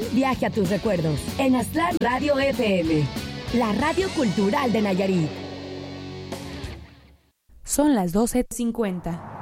viaje a tus recuerdos en Aztlán Radio FM, la radio cultural de Nayarit. Son las 12:50.